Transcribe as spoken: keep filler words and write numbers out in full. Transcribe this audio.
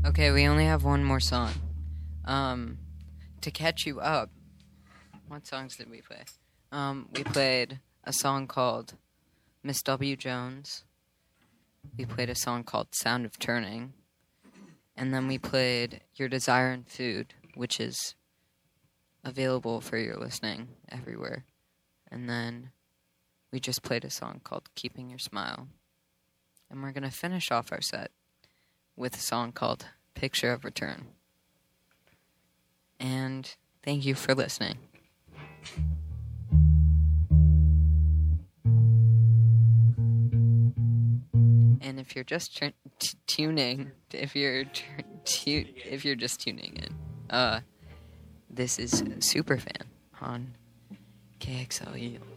Okay, we only have one more song. Um, to catch you up, what songs did we play? Um, we played a song called Miss W. Jones. We played a song called Sound of Turning. And then we played Your Desire in Food, which is available for your listening everywhere. And then we just played a song called Keeping Your Smile. And we're going to finish off our set with a song called Picture of Return. And thank you for listening. And if you're just t- t- tuning, if you're t- t- if you're just tuning in, uh, this is Superfan on K X L U.